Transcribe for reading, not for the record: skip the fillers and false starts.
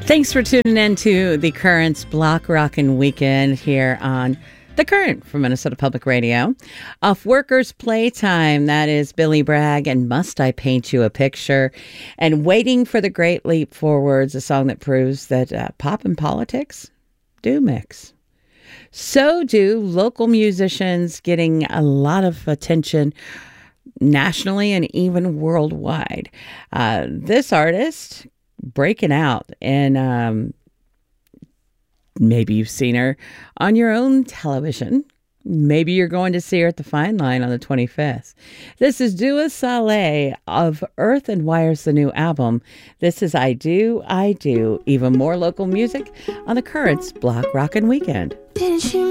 Thanks for tuning in to the Currents Block Rockin' Weekend here on The Current from Minnesota Public Radio. Off Workers' Playtime, that is Billy Bragg and Must I Paint You a Picture? And Waiting for the Great Leap Forward's a song that proves that pop and politics do mix. So do local musicians getting a lot of attention nationally and even worldwide. This artist breaking out, and maybe you've seen her on your own television. Maybe you're going to see her at the Fine Line on the 25th. This is Dua Saleh of Earth and Wire's the new album. This is I Do, I Do. Even more local music on the Currents Block Rockin' Weekend.